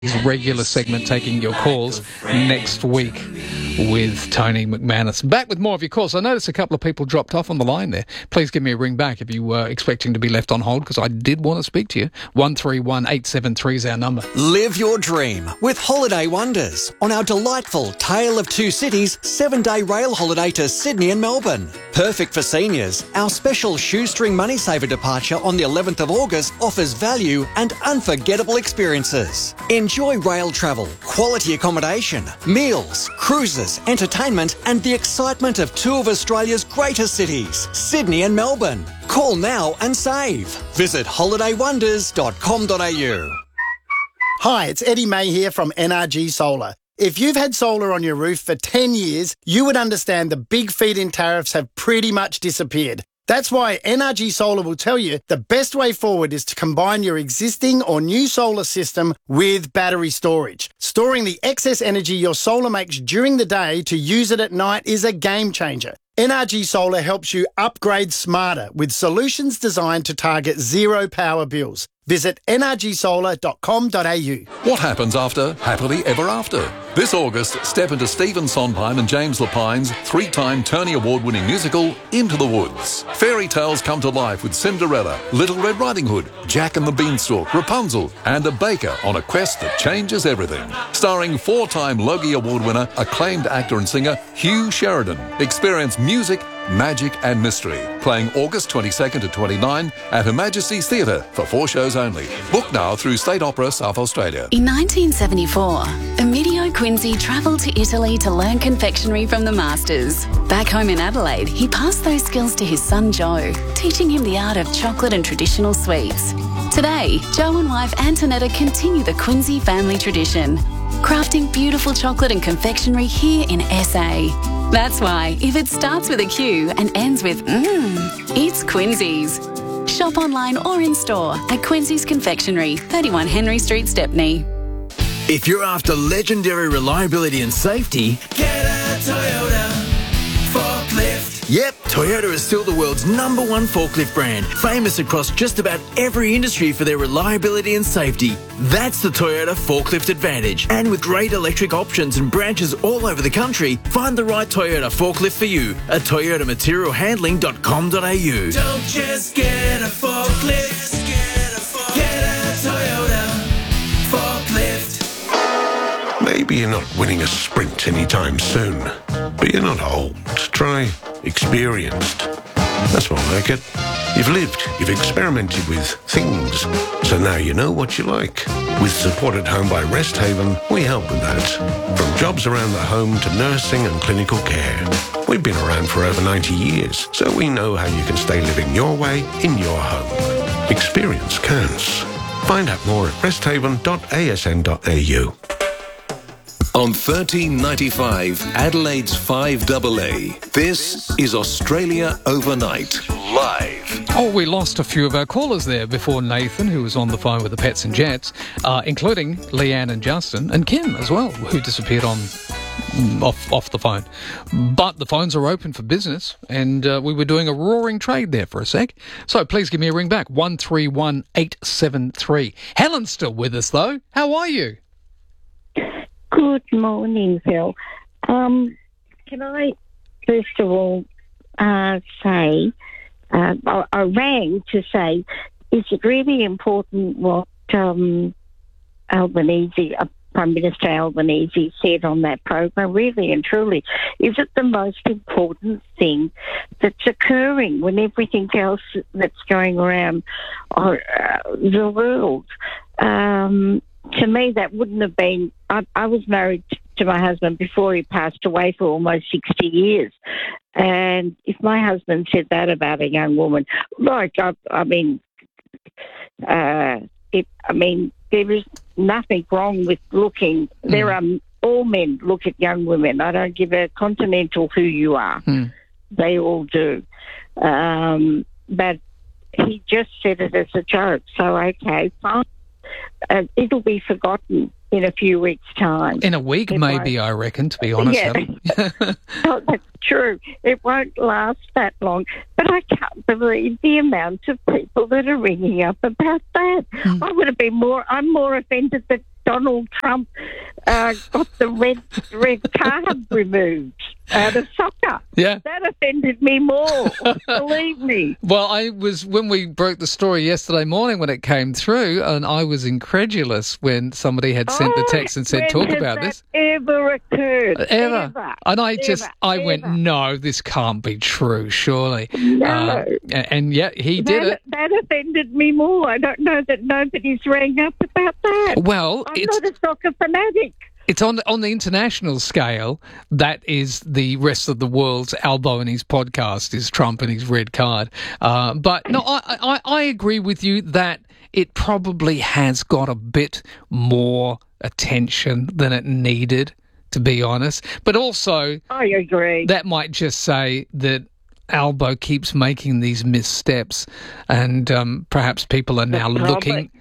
regular segment taking your calls next week with Tony McManus. Back with more of your calls. I noticed a couple of people dropped off on the line there. Please give me a ring back if you were expecting to be left on hold, because I did want to speak to you. 131873 is our number. Live your dream with Holiday Wonders on our delightful Tale of Two Cities 7-day rail holiday to Sydney and Melbourne. Perfect for seniors, our special shoestring money saver departure on the 11th of August offers value and unforgettable experiences. Enjoy rail travel, quality accommodation, meals, cruises, entertainment and the excitement of two of Australia's greatest cities, Sydney and Melbourne. Call now and save. Visit holidaywonders.com.au. Hi, it's Eddie May here from NRG Solar. If you've had solar on your roof for 10 years, you would understand the big feed-in tariffs have pretty much disappeared. That's why NRG Solar will tell you the best way forward is to combine your existing or new solar system with battery storage. Storing the excess energy your solar makes during the day to use it at night is a game changer. NRG Solar helps you upgrade smarter with solutions designed to target zero power bills. Visit nrgsolar.com.au. What happens after Happily Ever After? This August, step into Stephen Sondheim and James Lapine's 3-time Tony Award-winning musical, Into the Woods. Fairy tales come to life with Cinderella, Little Red Riding Hood, Jack and the Beanstalk, Rapunzel, and a baker on a quest that changes everything. Starring 4-time Logie Award winner, acclaimed actor and singer Hugh Sheridan. Experience music, magic and mystery. Playing August 22nd to 29 at Her Majesty's Theatre for 4 shows only. Book now through State Opera South Australia. In 1974, Emilio Quincy travelled to Italy to learn confectionery from the masters. Back home in Adelaide, he passed those skills to his son Joe, teaching him the art of chocolate and traditional sweets. Today, Joe and wife Antonetta continue the Quincy family tradition, crafting beautiful chocolate and confectionery here in SA. That's why, if it starts with a Q and ends with it's Quincy's. Shop online or in store at Quincy's Confectionery, 31 Henry Street, Stepney. If you're after legendary reliability and safety, get a Toyota forklift. Yep, Toyota is still the world's #1 forklift brand, famous across just about every industry for their reliability and safety. That's the Toyota Forklift Advantage. And with great electric options and branches all over the country, find the right Toyota forklift for you at toyotamaterialhandling.com.au. Don't just get a forklift, get a Toyota forklift. Maybe you're not winning a sprint anytime soon, but you're not old. Try experienced. That's more like it. You've lived, you've experimented with things, so now you know what you like. With Support at Home by Resthaven, we help with that. From jobs around the home to nursing and clinical care. We've been around for over 90 years, so we know how you can stay living your way in your home. Experience counts. Find out more at resthaven.asn.au. On 1395, Adelaide's 5AA, this is Australia Overnight, live. Oh, we lost a few of our callers there before Nathan, who was on the phone with the Pets and Jets, including Leanne and Justin, and Kim as well, who disappeared off the phone. But the phones are open for business, and we were doing a roaring trade there for a sec. So please give me a ring back, 131873. Helen's still with us, though. How are you? Good morning, Phil. Can I, first of all, say, I rang to say, is it really important what Albanese, Prime Minister Albanese said on that program? Really and truly, is it the most important thing that's occurring when everything else that's going around the world? To me, that wouldn't have been... I was married to my husband before he passed away for almost 60 years. And if my husband said that about a young woman, like, there is nothing wrong with looking. There are... All men look at young women. I don't give a continental who you are. They all do. But he just said it as a joke. So, okay, fine. It'll be forgotten in a few weeks' time. In a week, maybe, I reckon, to be honest. Yeah. Oh, that's true. It won't last that long. But I can't believe the amount of people that are ringing up about that. I would have been I'm more offended that Donald Trump got the red card removed out of soccer. Yeah. That offended me more, believe me. Well, when we broke the story yesterday morning when it came through, and I was incredulous when somebody had sent the text and said, talk about this. Ever occurred? Ever. And I went, no, this can't be true, surely. No. And yet he did it. That offended me more. I don't know that nobody's rang up about that. Well, I'm not a soccer fanatic. It's on the international scale. That is the rest of the world's Albo and his podcast is Trump and his red card. But no, I agree with you that it probably has got a bit more attention than it needed, to be honest. But also, I agree. That might just say that Albo keeps making these missteps, and perhaps people are now looking.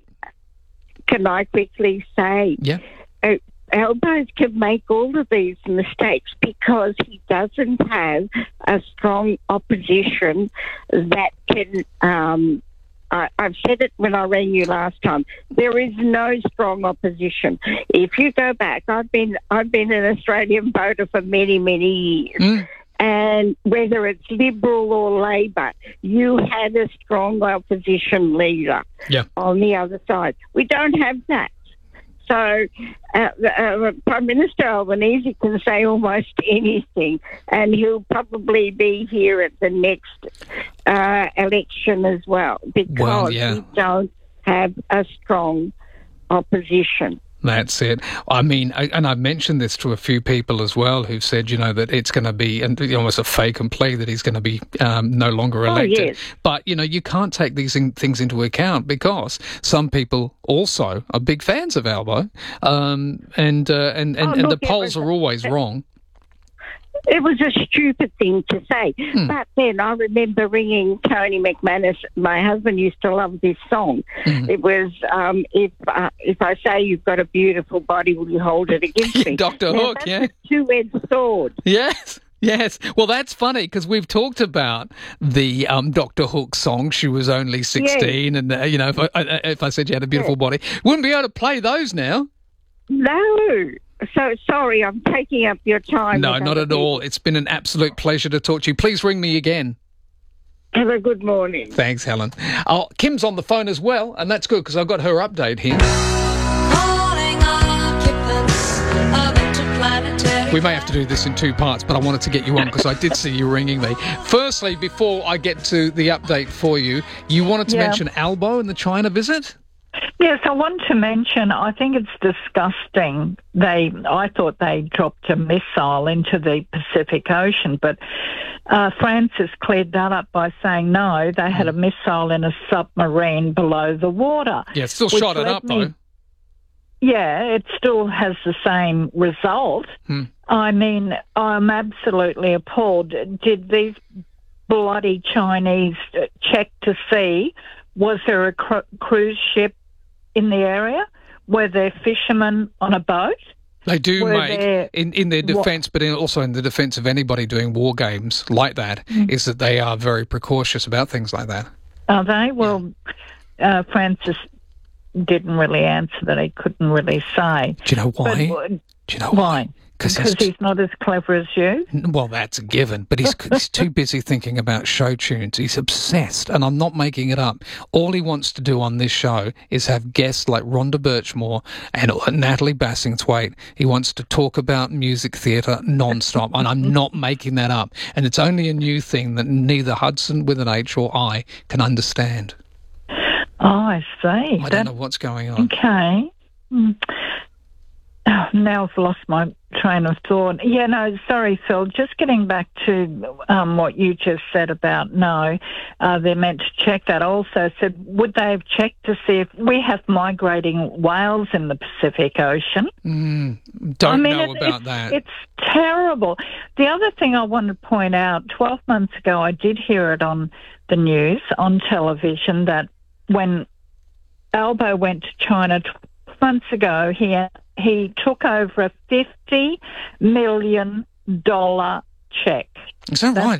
Can I quickly say? Yeah. Albos can make all of these mistakes because he doesn't have a strong opposition that can. I've said it when I rang you last time. There is no strong opposition. If you go back, I've been an Australian voter for many, many years. And whether it's Liberal or Labor, you had a strong opposition leader on the other side. We don't have that. So Prime Minister Albanese can say almost anything, and he'll probably be here at the next election as well, because we don't have a strong opposition. That's it. I mean, and I've mentioned this to a few people as well who've said, that it's going to be almost a fake and play that he's going to be no longer elected. Yes. But, you can't take these things into account because some people also are big fans of Albo, and the polls are always wrong. It was a stupid thing to say. But then I remember ringing Tony McManus. My husband used to love this song. It was, if I say you've got a beautiful body, will you hold it against me? Dr. Hook, that's a two-edged sword. Yes. Yes. Well, that's funny because we've talked about the Dr. Hook song. She was only 16 and, if I said you had a beautiful body, wouldn't be able to play those now. No. So sorry, I'm taking up your time. No, not at all. It's been an absolute pleasure to talk to you. Please ring me again. Have a good morning. Thanks, Helen. Kim's on the phone as well, and that's good because I've got her update here. We may have to do this in two parts, but I wanted to get you on because I did see you ringing me. Firstly, before I get to the update for you, you wanted to mention Albo and the China visit? Yes, I want to mention, I think it's disgusting. I thought they dropped a missile into the Pacific Ocean, but France has cleared that up by saying no, they had a missile in a submarine below the water. Yeah, still shot it up, though. Yeah, it still has the same result. I mean, I'm absolutely appalled. Did these bloody Chinese check to see, was there a cruise ship in the area? Were there fishermen on a boat? They do in their defence, but also in the defence of anybody doing war games like that, is that they are very precautious about things like that. Are they? Well, Francis didn't really answer that. He couldn't really say. Do you know why? Do you know why? Because he's not as clever as you? Well, that's a given, but he's too busy thinking about show tunes. He's obsessed, and I'm not making it up. All he wants to do on this show is have guests like Rhonda Birchmore and Natalie Bassingthwaite. He wants to talk about music theatre non-stop, and I'm not making that up. And it's only a new thing that neither Hudson with an H or I can understand. Oh, I see. I don't know what's going on. Okay. Oh, now I've lost my train of thought. Yeah, no, sorry, Phil. Just getting back to what you just said about they're meant to check that. Also said, would they have checked to see if we have migrating whales in the Pacific Ocean? Don't know about that. It's terrible. The other thing I want to point out, 12 months ago I did hear it on the news, on television, that when Albo went to China 12 months ago, he took over a $50 million check. Is that right?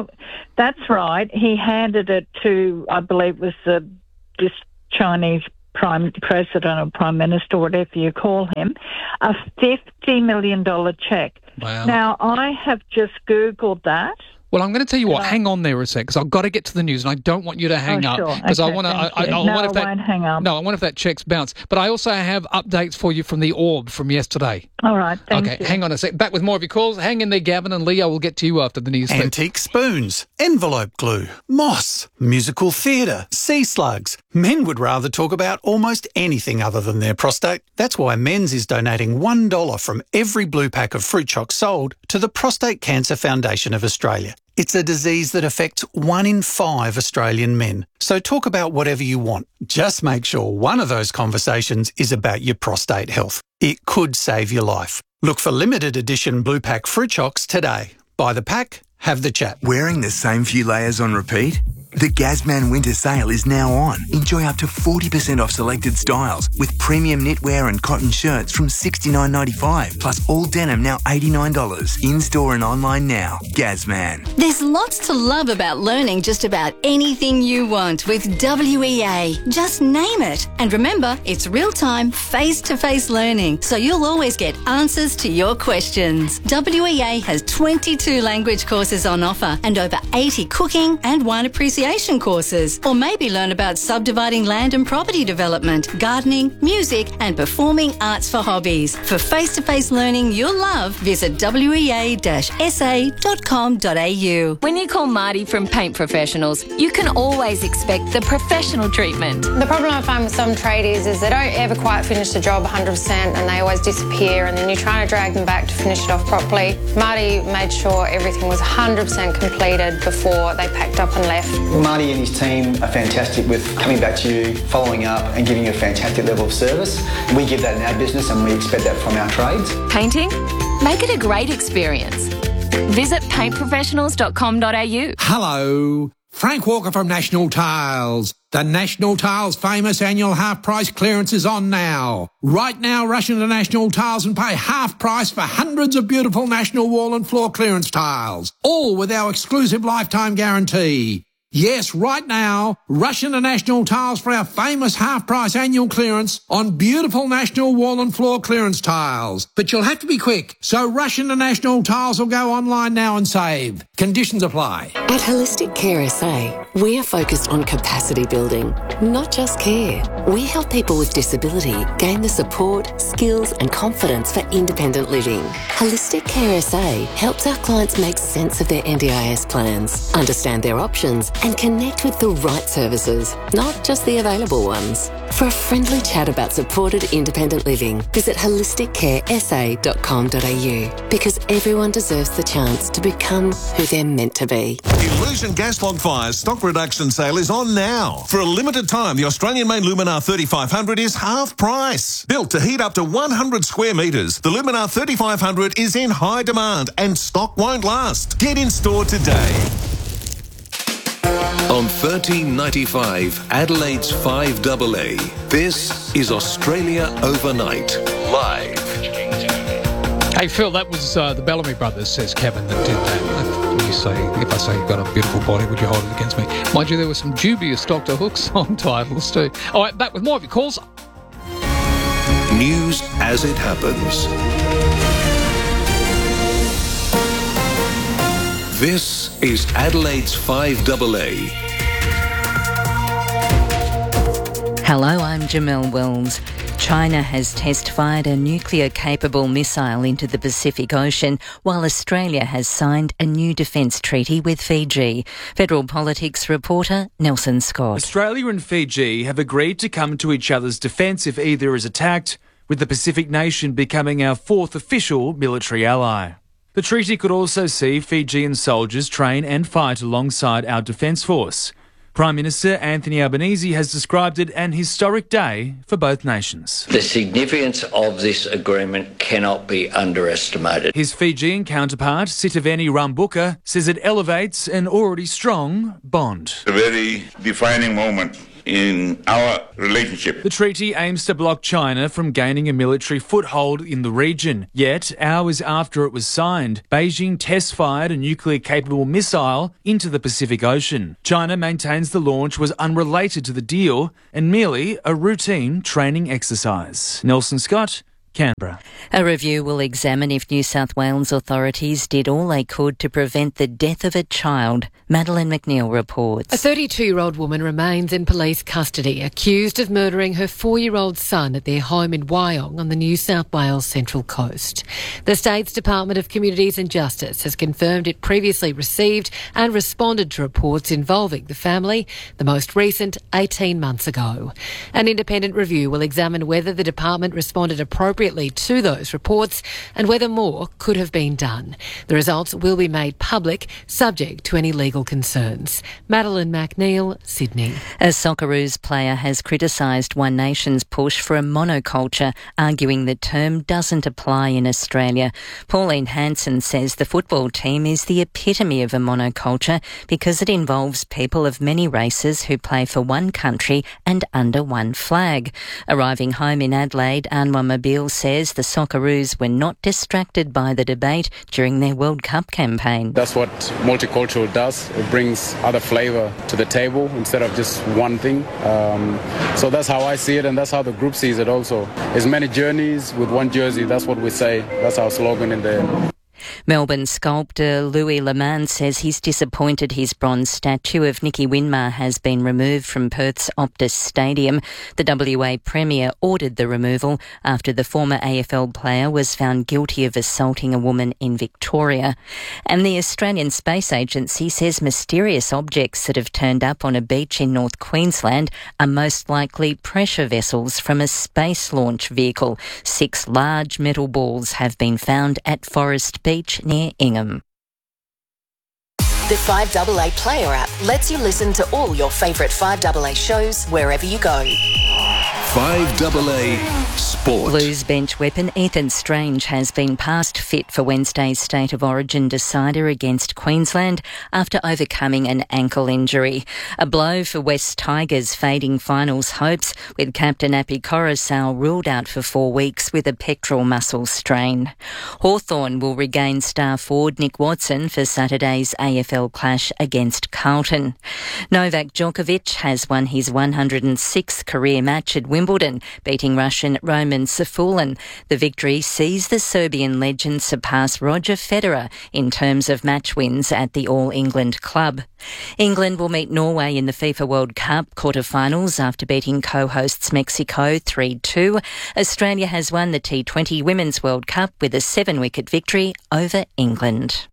That's right. He handed it to, I believe it was this Chinese Prime President or Prime Minister, whatever you call him, a $50 million cheque. Wow. Now, I have just Googled that. Well, I'm going to tell you what. Hang on there a sec, because I've got to get to the news, and I don't want you to hang up, because I want to. I won't hang up. No, I wonder if that check's bounced. But I also have updates for you from the Orb from yesterday. All right, thank you. Hang on a sec. Back with more of your calls. Hang in there, Gavin, and Leo will get to you after the news. Antique spoons, envelope glue, moss, musical theatre, sea slugs. Men would rather talk about almost anything other than their prostate. That's why Men's is donating $1 from every blue pack of fruit choc sold to the Prostate Cancer Foundation of Australia. It's a disease that affects 1 in 5 Australian men. So talk about whatever you want. Just make sure one of those conversations is about your prostate health. It could save your life. Look for limited edition blue pack fruit chocs today. Buy the pack, have the chat. Wearing the same few layers on repeat? The Gazman winter sale is now on. Enjoy up to 40% off selected styles with premium knitwear and cotton shirts from $69.95, plus all denim now $89. In-store and online now. Gazman. There's lots to love about learning just about anything you want with WEA. Just name it. And remember, it's real-time, face-to-face learning, so you'll always get answers to your questions. WEA has 22 language courses on offer and over 80 cooking and wine appreciation courses. Or maybe learn about subdividing land and property development, gardening, music and performing arts for hobbies. For face-to-face learning you'll love, visit wea-sa.com.au. When you call Marty from Paint Professionals, you can always expect the professional treatment. The problem I find with some tradies is they don't ever quite finish the job 100% and they always disappear, and then you're trying to drag them back to finish it off properly. Marty made sure everything was 100% completed before they packed up and left. Marty and his team are fantastic with coming back to you, following up and giving you a fantastic level of service. We give that in our business and we expect that from our trades. Painting? Make it a great experience. Visit paintprofessionals.com.au. Hello, Frank Walker from National Tiles. The National Tiles famous annual half-price clearance is on now. Right now, rush into National Tiles and pay half price for hundreds of beautiful National wall and floor clearance tiles, all with our exclusive lifetime guarantee. Yes, right now, rush into National Tiles for our famous half-price annual clearance on beautiful National wall and floor clearance tiles. But you'll have to be quick, so rush into National Tiles or go online now and save. Conditions apply. At Holistic Care SA, we are focused on capacity building, not just care. We help people with disability gain the support, skills and confidence for independent living. Holistic Care SA helps our clients make sense of their NDIS plans, understand their options and connect with the right services, not just the available ones. For a friendly chat about supported independent living, visit holisticcaresa.com.au, because everyone deserves the chance to become who they're meant to be. Illusion Gas Log Fire's stock reduction sale is on now. For a limited time, the Australian-made Luminar 3500 is half price. Built to heat up to 100 square metres, the Luminar 3500 is in high demand and stock won't last. Get in store today. On 1395 Adelaide's 5AA, this is Australia Overnight, live. Hey, Phil, that was the Bellamy Brothers, says Kevin, that did that. If I say you've got a beautiful body, would you hold it against me? Mind you, there were some dubious Dr. Hook song titles too. All right, back with more of your calls. News as it happens. This is Adelaide's 5AA. Hello, I'm Jamelle Wells. China has test-fired a nuclear-capable missile into the Pacific Ocean, while Australia has signed a new defence treaty with Fiji. Federal Politics reporter Nelson Scott. Australia and Fiji have agreed to come to each other's defence if either is attacked, with the Pacific nation becoming our fourth official military ally. The treaty could also see Fijian soldiers train and fight alongside our defence force. Prime Minister Anthony Albanese has described it an historic day for both nations. The significance of this agreement cannot be underestimated. His Fijian counterpart, Sitiveni Rambuka, says it elevates an already strong bond. A very defining moment in our relationship. The treaty aims to block China from gaining a military foothold in the region. Yet, hours after it was signed, Beijing test-fired a nuclear-capable missile into the Pacific Ocean. China maintains the launch was unrelated to the deal and merely a routine training exercise. Nelson Scott, Canberra. A review will examine if New South Wales authorities did all they could to prevent the death of a child. Madeleine McNeil reports. A 32-year-old woman remains in police custody, accused of murdering her 4-year-old son at their home in Wyong on the New South Wales Central Coast. The state's Department of Communities and Justice has confirmed it previously received and responded to reports involving the family, the most recent 18 months ago. An independent review will examine whether the department responded appropriately to those reports and whether more could have been done. The results will be made public, subject to any legal concerns. Madeleine McNeil, Sydney. A Socceroos player has criticised One Nation's push for a monoculture, arguing the term doesn't apply in Australia. Pauline Hanson says the football team is the epitome of a monoculture because it involves people of many races who play for one country and under one flag. Arriving home in Adelaide, Anwar Mobile says the Socceroos were not distracted by the debate during their World Cup campaign. That's what multicultural does. It brings other flavour to the table instead of just one thing. So that's how I see it, and that's how the group sees it also. There's many journeys with one jersey. That's what we say. That's our slogan in there. Melbourne sculptor Louis Lemans says he's disappointed his bronze statue of Nicky Winmar has been removed from Perth's Optus Stadium. The WA Premier ordered the removal after the former AFL player was found guilty of assaulting a woman in Victoria. And the Australian Space Agency says mysterious objects that have turned up on a beach in North Queensland are most likely pressure vessels from a space launch vehicle. 6 large metal balls have been found at Forest Beach near Ingham. The 5AA Player app lets you listen to all your favourite 5AA shows wherever you go. 5AA Sport. Blues bench weapon Ethan Strange has been passed fit for Wednesday's State of Origin decider against Queensland after overcoming an ankle injury. A blow for West Tigers' fading finals hopes, with captain Api Coruscant ruled out for 4 weeks with a pectoral muscle strain. Hawthorn will regain star forward Nick Watson for Saturday's AFL clash against Carlton. Novak Djokovic has won his 106th career match at Wimbledon, beating Russian Roman Safulin. The victory sees the Serbian legend surpass Roger Federer in terms of match wins at the All England club. England will meet Norway in the FIFA World Cup quarter-finals after beating co-hosts Mexico 3-2. Australia has won the T20 Women's World Cup with a 7-wicket victory over England.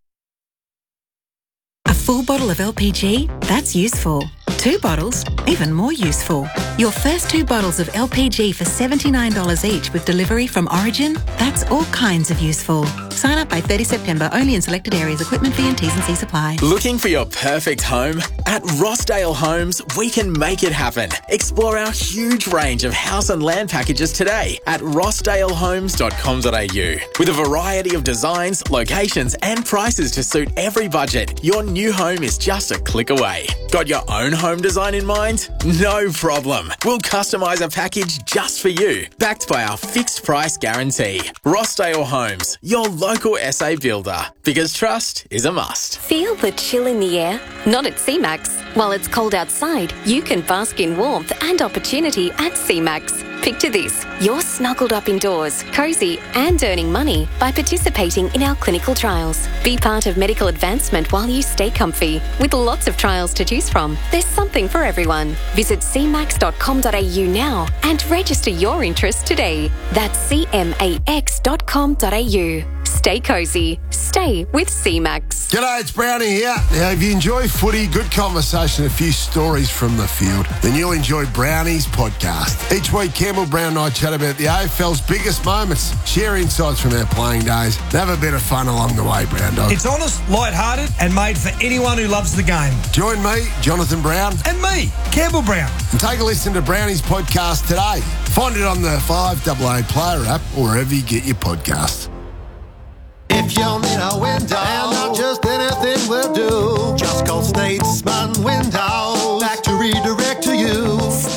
A full bottle of LPG? That's useful. 2 bottles? Even more useful. Your first 2 bottles of LPG for $79 each with delivery from Origin? That's all kinds of useful. Sign up by 30 September, only in selected areas. Equipment fee and T's and C's apply. Looking for your perfect home? At Rossdale Homes, we can make it happen. Explore our huge range of house and land packages today at rossdalehomes.com.au. With a variety of designs, locations and prices to suit every budget, your new home is just a click away. Got your own home design in mind? No problem. We'll customise a package just for you, backed by our fixed price guarantee. Rossdale Homes, your local SA builder. Because trust is a must. Feel the chill in the air? Not at CMAX. While it's cold outside, you can bask in warmth and opportunity at CMAX. Picture this, you're snuggled up indoors, cosy and earning money by participating in our clinical trials. Be part of medical advancement while you stay comfy. With lots of trials to choose from, there's something for everyone. Visit cmax.com.au now and register your interest today. That's cmax.com.au. Stay cosy. Stay with CMAX. G'day, it's Brownie here. Now, if you enjoy footy, good conversation, a few stories from the field, then you'll enjoy Brownie's podcast. Each week, Campbell Brown and I chat about the AFL's biggest moments, share insights from our playing days, and have a bit of fun along the way, Brown Dog. It's honest, light-hearted, and made for anyone who loves the game. Join me, Jonathan Brown. And me, Campbell Brown. And take a listen to Brownie's podcast today. Find it on the 5AA Player app or wherever you get your podcasts. If you need a window, and not just anything will do, just call Statesman Windows. Back to redirect to you.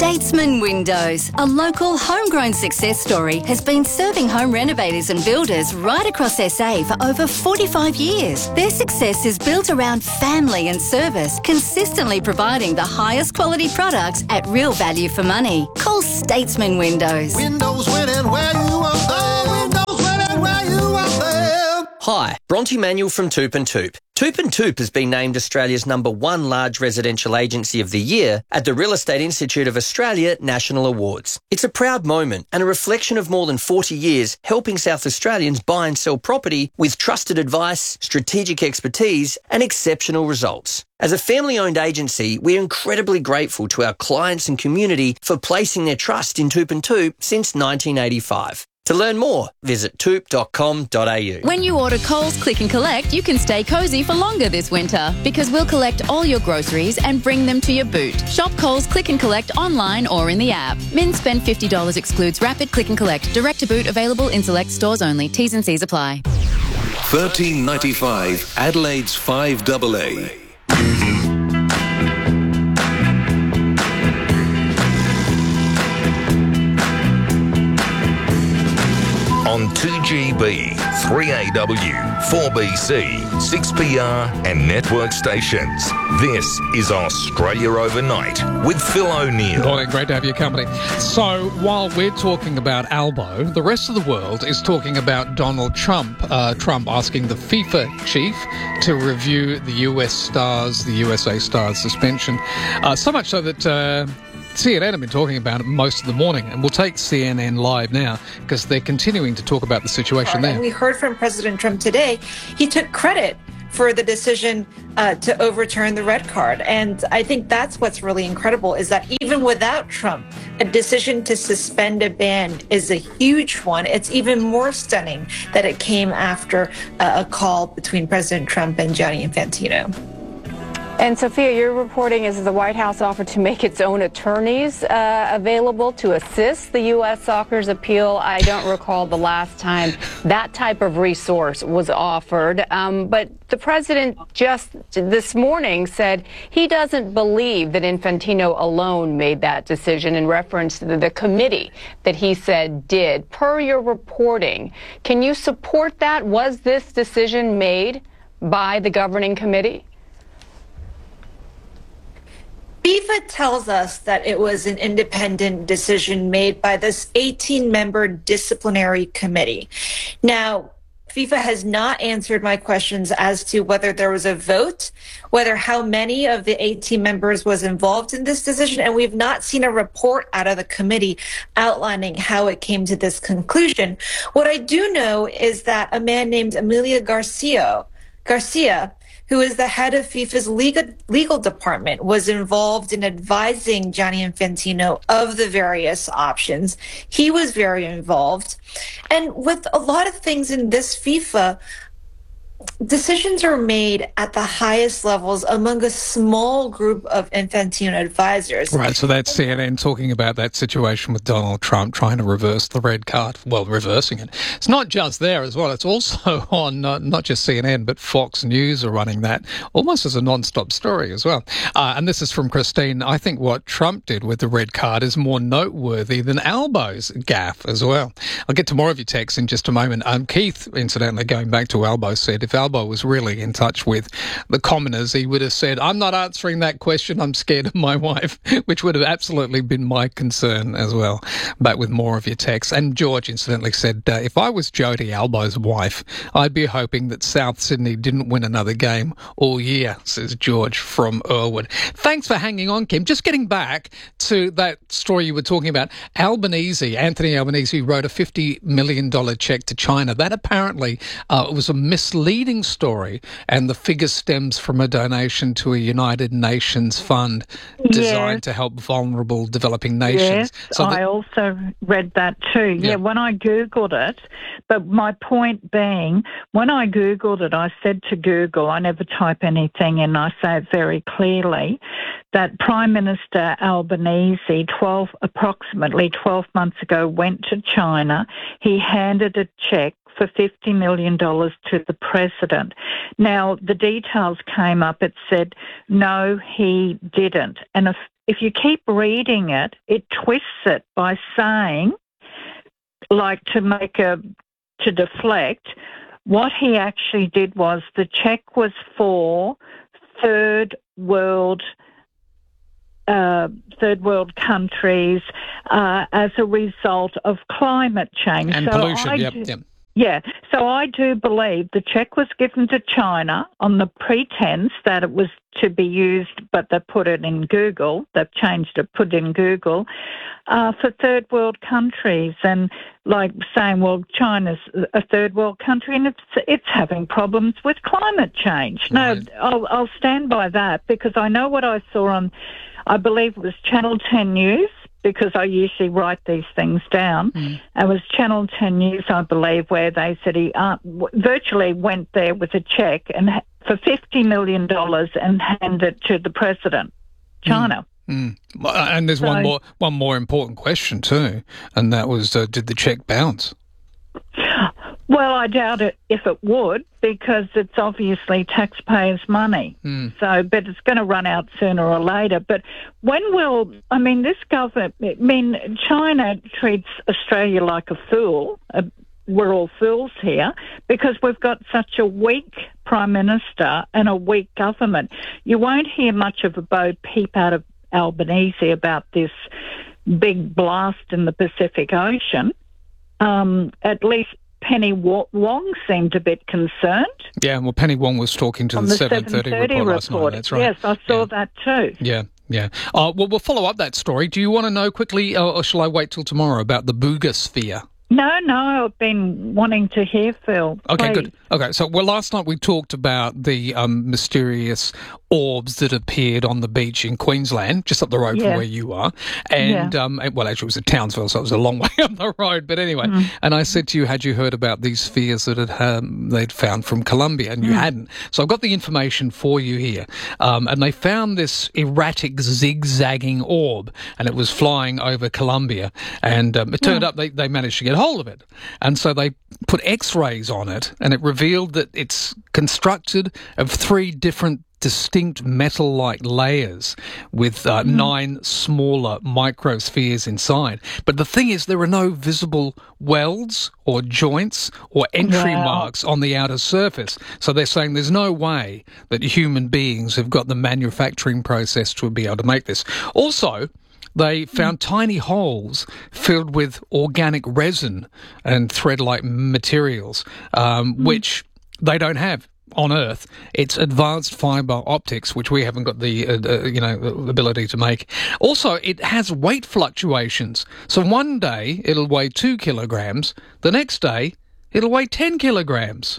Windows. A local homegrown success story has been serving home renovators and builders right across SA for over 45 years. Their success is built around family and service, consistently providing the highest quality products at real value for money. Call Statesman Windows. Windows winning where you are there. Windows winning where you are there. Hi, Bronte Manuel from Toop and Toop. Toop and Toop has been named Australia's #1 large residential agency of the year at the Real Estate Institute of Australia National Awards. It's a proud moment and a reflection of more than 40 years helping South Australians buy and sell property with trusted advice, strategic expertise and exceptional results. As a family-owned agency, we're incredibly grateful to our clients and community for placing their trust in Toop and Toop since 1985. To learn more, visit toop.com.au. When you order Coles Click and Collect, you can stay cosy for longer this winter because we'll collect all your groceries and bring them to your boot. Shop Coles Click and Collect online or in the app. Min spend $50 excludes rapid click and collect. Direct to boot available in select stores only. T's and C's apply. $13.95 Adelaide's 5AA. On 2GB, 3AW, 4BC, 6PR and network stations. This is Australia Overnight with Phil O'Neill. Morning, great to have your company. So while we're talking about Albo, the rest of the world is talking about Donald Trump. Trump asking the FIFA chief to review the USA Stars suspension. So much so that CNN have been talking about it most of the morning, and we'll take CNN live now because they're continuing to talk about the situation there. And we heard from President Trump today. He took credit for the decision to overturn the red card. And I think that's what's really incredible is that even without Trump, a decision to suspend a ban is a huge one. It's even more stunning that it came after a call between President Trump and Gianni Infantino. And Sophia, your reporting is the White House offered to make its own attorneys available to assist the U.S. Soccer's appeal. I don't recall the last time that type of resource was offered. But the president just this morning said he doesn't believe that Infantino alone made that decision in reference to the committee that he said did. Per your reporting, can you support that? Was this decision made by the governing committee? FIFA tells us that it was an independent decision made by this 18-member disciplinary committee. Now, FIFA has not answered my questions as to whether there was a vote, whether how many of the 18 members was involved in this decision, and we've not seen a report out of the committee outlining how it came to this conclusion. What I do know is that a man named Emilio Garcia, who is the head of FIFA's legal department, was involved in advising Gianni Infantino of the various options. He was very involved. And with a lot of things in this FIFA, decisions are made at the highest levels among a small group of Infantino advisors. Right, so that's CNN talking about that situation with Donald Trump trying to reverse the red card. Well, reversing it. It's not just there as well. It's also on not just CNN, but Fox News are running that almost as a non-stop story as well. And this is from Christine. I think what Trump did with the red card is more noteworthy than Albo's gaffe as well. I'll get to more of your texts in just a moment. Keith, incidentally, going back to Albo, said if Albo was really in touch with the commoners, he would have said, I'm not answering that question, I'm scared of my wife, which would have absolutely been my concern as well. But with more of your texts. And George, incidentally, said, if I was Jodie Albo's wife, I'd be hoping that South Sydney didn't win another game all year, says George from Earlwood. Thanks for hanging on, Kim. Just getting back to that story you were talking about, Anthony Albanese wrote a $50 million check to China. That apparently was a misleading story, and the figure stems from a donation to a United Nations fund designed to help vulnerable developing nations. Yes, I also read that too. Yeah, when I Googled it, but my point being, when I Googled it, I said to Google, I never type anything in, I say it very clearly, that Prime Minister Albanese, approximately 12 months ago, went to China. He handed a check for $50 million to the president. Now, the details came up. It said, no, he didn't. And if you keep reading it, it twists it by saying, like to deflect. What he actually did was the check was for third world countries as a result of climate change. And pollution, Yeah, so I do believe the check was given to China on the pretense that it was to be used, but they put it in Google. They've changed it, put it in Google, for third world countries, and like saying, well, China's a third world country and it's having problems with climate change. Right. No, I'll stand by that because I know what I saw on, I believe it was Channel 10 News, because I usually write these things down. It was Channel 10 News, I believe, where they said he virtually went there with a check and for $50 million and handed it to the president, China. And there's one more important question too, and that was, did the check bounce? Well, I doubt it if it would, because it's obviously taxpayers' money. So, but it's going to run out sooner or later. But this government, China treats Australia like a fool. We're all fools here because we've got such a weak Prime Minister and a weak government. You won't hear much of a bo peep out of Albanese about this big blast in the Pacific Ocean. At least Penny Wong seemed a bit concerned. Yeah, well, Penny Wong was talking to the 7:30 report last night. That's right. Yes, I saw that too. Yeah. Well, we'll follow up that story. Do you want to know quickly, or shall I wait till tomorrow, about the Booga sphere? No, I've been wanting to hear, Phil. Okay, please. good. Okay, so last night we talked about the mysterious orbs that appeared on the beach in Queensland, just up the road from where you are. And, well, actually it was at Townsville, so it was a long way up the road. But anyway, and I said to you, had you heard about these spheres that they'd found from Colombia? And you hadn't. So I've got the information for you here. And they found this erratic zigzagging orb, and it was flying over Colombia. And it turned up they managed to get hold of it. And so they put X-rays on it, and it revealed that it's constructed of 3 different distinct metal-like layers with 9 smaller microspheres inside. But the thing is, there are no visible welds or joints or entry marks on the outer surface. So they're saying there's no way that human beings have got the manufacturing process to be able to make this. Also, they found tiny holes filled with organic resin and thread-like materials, which they don't have on Earth. It's advanced fibre optics, which we haven't got the ability to make. Also, it has weight fluctuations. So one day it'll weigh 2 kilograms. The next day it'll weigh 10 kilograms.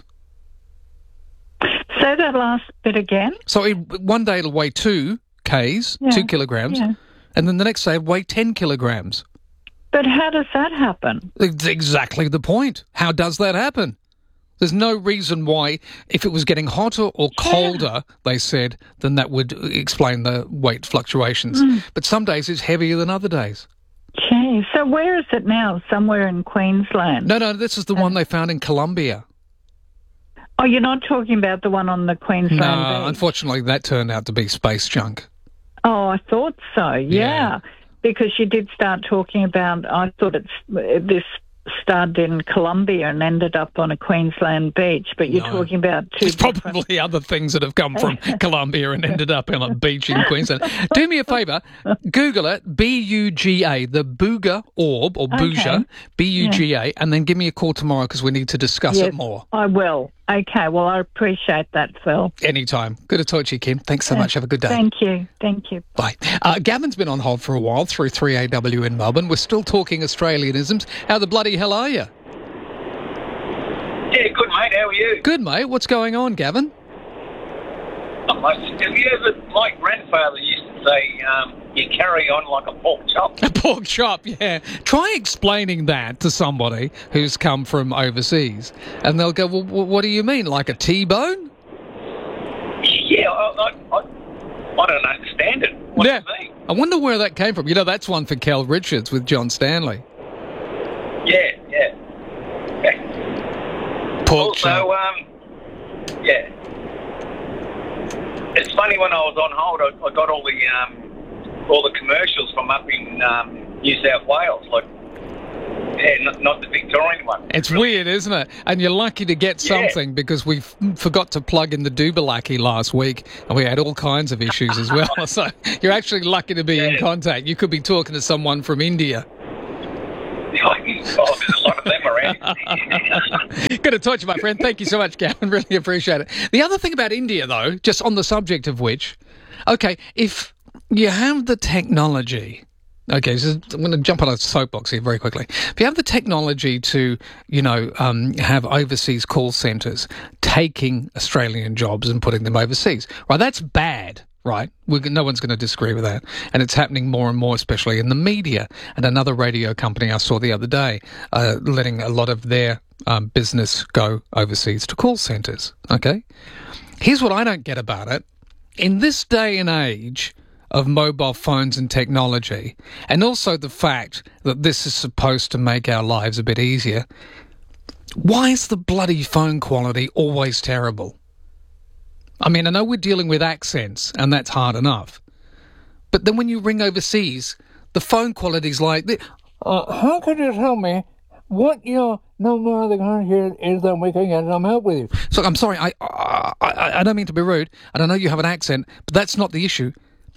Say that last bit again. So one day it'll weigh 2 Ks, 2 kilograms. Yeah. And then the next day it'll weigh 10 kilograms. But how does that happen? It's exactly the point. How does that happen? There's no reason why, if it was getting hotter or colder, they said, then that would explain the weight fluctuations. But some days it's heavier than other days. Gee, so where is it now? Somewhere in Queensland? No, this is the one they found in Colombia. Oh, you're not talking about the one on the Queensland beach? Unfortunately, that turned out to be space junk. Oh, I thought so, yeah. Because you did start talking about, I thought this started in Colombia and ended up on a Queensland beach, but you're talking about There's probably other things that have come from Colombia and ended up on a beach in Queensland. Do me a favour, Google it, B-U-G-A, the Booga orb, or Booga, B-U-G-A, and then give me a call tomorrow because we need to discuss it more. I will. Okay, well, I appreciate that, Phil. Anytime. Good to talk to you, Kim. Thanks so much. Have a good day. Thank you. Bye. Gavin's been on hold for a while through 3AW in Melbourne. We're still talking Australianisms. How the bloody hell are you? Yeah, good, mate. How are you? Good, mate. What's going on, Gavin? Have you ever, my grandfather used to say, you carry on like a pork chop. A pork chop, yeah. Try explaining that to somebody who's come from overseas, and they'll go, well, what do you mean, like a T-bone? Yeah, I don't understand it. What do you mean? I wonder where that came from. You know, that's one for Cal Richards with John Stanley. Yeah. Pork chop. It's funny, when I was on hold, I got all the all the commercials from up in New South Wales, like, yeah, not the Victorian one. It's weird, isn't it? And you're lucky to get something because we forgot to plug in the Dubalaki last week and we had all kinds of issues as well. So you're actually lucky to be in contact. You could be talking to someone from India. Oh, there's a lot of them around. Good to talk to you, my friend. Thank you so much, Gavin. Really appreciate it. The other thing about India, though, just on the subject of which, okay, if you have the technology... Okay, so I'm going to jump on a soapbox here very quickly. If you have the technology to, have overseas call centres taking Australian jobs and putting them overseas, right, that's bad, right? No one's going to disagree with that. And it's happening more and more, especially in the media. And another radio company I saw the other day letting a lot of their business go overseas to call centres, okay? Here's what I don't get about it. In this day and age of mobile phones and technology, and also the fact that this is supposed to make our lives a bit easier, why is the bloody phone quality always terrible? I mean, I know we're dealing with accents, and that's hard enough. But then when you ring overseas, the phone quality's like this. How can you tell me what your number of the country is that we can get some help with you? So I'm sorry, I don't mean to be rude, and I know you have an accent, but that's not the issue.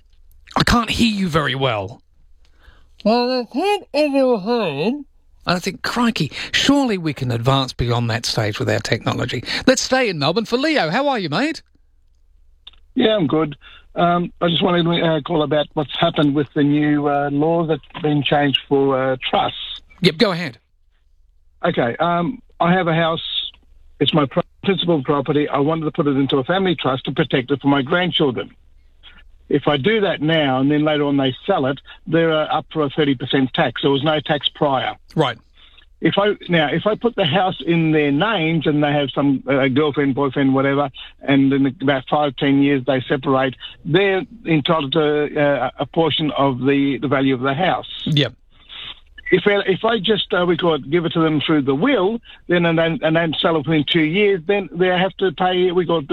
I can't hear you very well. Well, that's it in your hand. And I think, crikey, surely we can advance beyond that stage with our technology. Let's stay in Melbourne for Leo. How are you, mate? Yeah, I'm good. I just wanted to call about what's happened with the new law that's been changed for trusts. Yep, go ahead. Okay, I have a house. It's my principal property. I wanted to put it into a family trust to protect it for my grandchildren. If I do that now and then later on they sell it, they're up for a 30% tax. There was no tax prior. Right. If I put the house in their names and they have some girlfriend, boyfriend, whatever, and in about 5-10 years they separate, they're entitled to a portion of the value of the house. Yep. If I just give it to them through the will, then and then sell it within 2 years, then they have to pay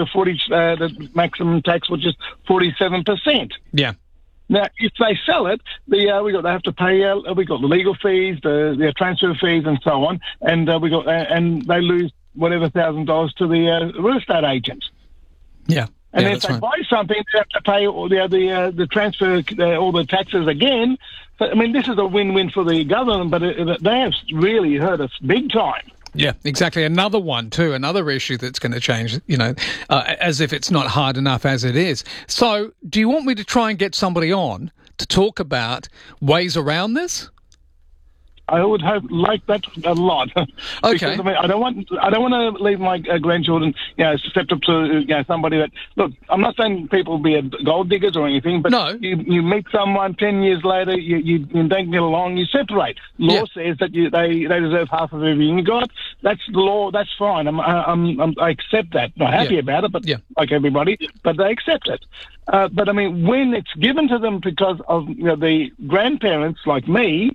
the maximum tax, which is 47%. Yeah. Now, if they sell it, they have to pay. We got the legal fees, the transfer fees, and so on, and and they lose whatever $1,000 to the real estate agent. Yeah. And if they buy something, they have to pay all the transfer, all the taxes again. So, I mean, this is a win-win for the government, but they have really hurt us big time. Yeah, exactly. Another one, too, another issue that's going to change, as if it's not hard enough as it is. So do you want me to try and get somebody on to talk about ways around this? I would like that a lot. Okay. Because, I mean, I don't want to leave my grandchildren, susceptible to somebody that. Look, I'm not saying people be gold diggers or anything, but no. You meet someone 10 years later, you don't get along, you separate. Law says that they deserve half of everything you got. That's the law. That's fine. I accept that. Not happy about it, but like everybody, but they accept it. But I mean, when it's given to them because of the grandparents like me.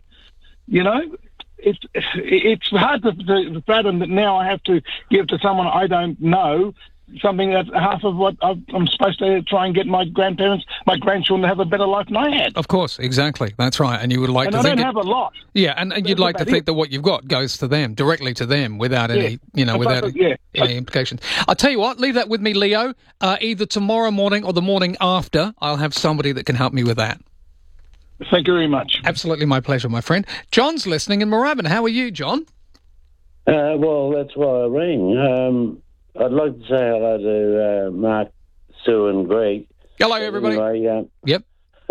It's hard to fathom that now I have to give to someone I don't know something that's half of what I'm supposed to try and get my grandchildren to have a better life than I had. Of course, exactly. That's right. And you would like to think... And I don't have a lot. Yeah, and you'd like to think that what you've got goes to them, directly to them, without any, any implications. I'll tell you what, leave that with me, Leo. Either tomorrow morning or the morning after, I'll have somebody that can help me with that. Thank you very much. Absolutely my pleasure, my friend. John's listening in Moorabbin. How are you, John? Well, that's why I rang. I'd like to say hello to Mark, Sue and Greg. Hello, everybody. Anyway, yep.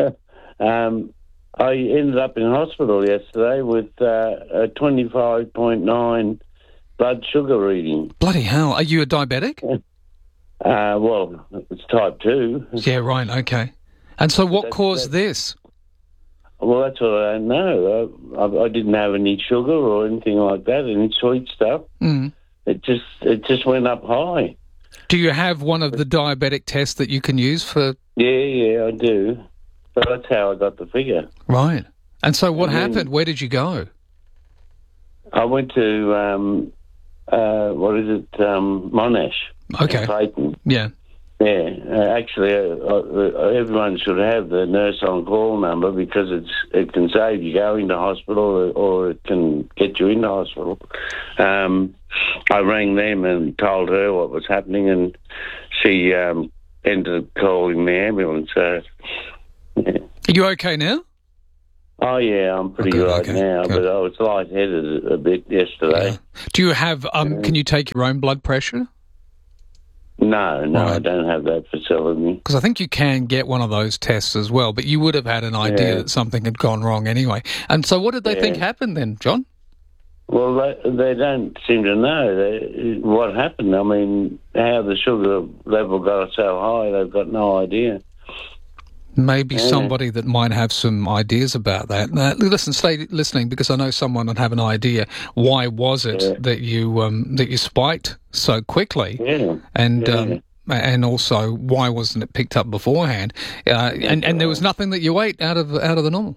I ended up in hospital yesterday with a 25.9 blood sugar reading. Bloody hell. Are you a diabetic? Well, it's type 2. Yeah, right, okay. And so what caused this? Well, that's what I don't know. I didn't have any sugar or anything like that, any sweet stuff. Mm. It just went up high. Do you have one of the diabetic tests that you can use for... Yeah, I do. So that's how I got the figure. Right. And so what happened? Where did you go? I went to, Monash. Okay. In Clayton. Yeah. Yeah, actually, everyone should have the nurse on call number because it can save you going to hospital or it can get you into hospital. I rang them and told her what was happening, and she ended up calling the ambulance. So, yeah. Are you okay now? Oh, yeah, I'm pretty right now, but I was lightheaded a bit yesterday. Yeah. Do you have, can you take your own blood pressure? No, I don't have that facility. Because I think you can get one of those tests as well, but you would have had an idea that something had gone wrong anyway. And so what did they think happened then, John? Well, they don't seem to know what happened. I mean, how the sugar level got so high, they've got no idea. Maybe somebody that might have some ideas about that. Listen, stay listening, because I know someone would have an idea. Why was it that you spiked so quickly? Yeah. And also, why wasn't it picked up beforehand? And there was nothing that you ate out of the normal.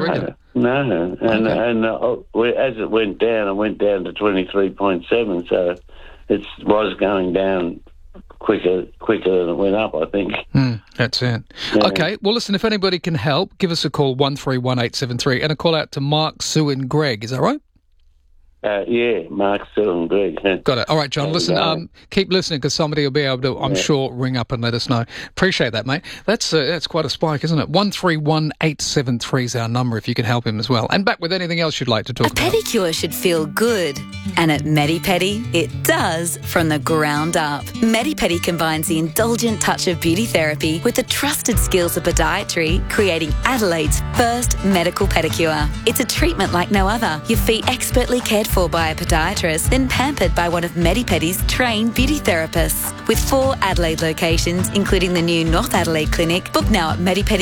No. And as it went down to 23.7. So it was going down quicker than it went up, I think. That's it. Yeah. Okay, well, listen, if anybody can help, give us a call, 131873, and a call out to Mark, Sue and Greg. Is that right? Yeah, Mark, Sue and Greg. Got it. All right, John, listen, keep listening, because somebody will be able to, I'm sure, ring up and let us know. Appreciate that, mate. That's quite a spike, isn't it? 131873 is our number if you can help him as well. And back with anything else you'd like to talk about. A pedicure should feel good. And at Medi-Pedi, it does from the ground up. Medi-Pedi combines the indulgent touch of beauty therapy with the trusted skills of podiatry, creating Adelaide's first medical pedicure. It's a treatment like no other. Your feet expertly cared for by a podiatrist, then pampered by one of Medi-Pedi's trained beauty therapists. With 4 Adelaide locations, including the new North Adelaide Clinic, book now at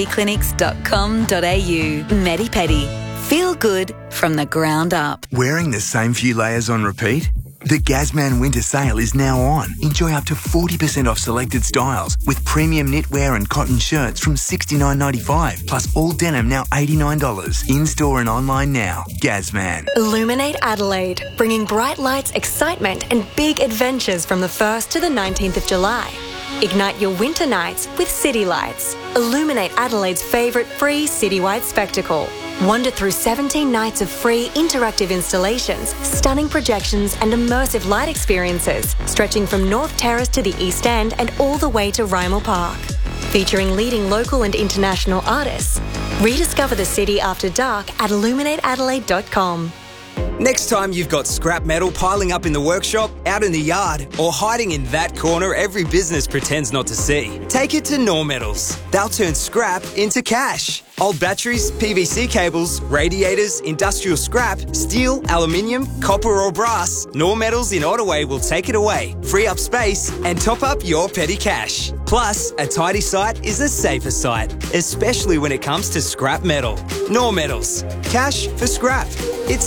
medipediclinics.com.au. Medi-Pedi. Feel good from the ground up. Wearing the same few layers on repeat? The Gazman Winter Sale is now on. Enjoy up to 40% off selected styles with premium knitwear and cotton shirts from $69.95, plus all denim now $89. In-store and online now. Gazman. Illuminate Adelaide, bringing bright lights, excitement and big adventures from the 1st to the 19th of July. Ignite your winter nights with City Lights. Illuminate Adelaide's favourite free citywide spectacle. Wander through 17 nights of free interactive installations, stunning projections and immersive light experiences, stretching from North Terrace to the East End and all the way to Rymel Park. Featuring leading local and international artists. Rediscover the city after dark at illuminateadelaide.com. Next time you've got scrap metal piling up in the workshop, out in the yard, or hiding in that corner every business pretends not to see, take it to Normetals. They'll turn scrap into cash. Old batteries, PVC cables, radiators, industrial scrap, steel, aluminium, copper or brass, Normetals in Ottaway will take it away, free up space and top up your petty cash. Plus, a tidy site is a safer site, especially when it comes to scrap metal. Normetals. Cash for scrap. It's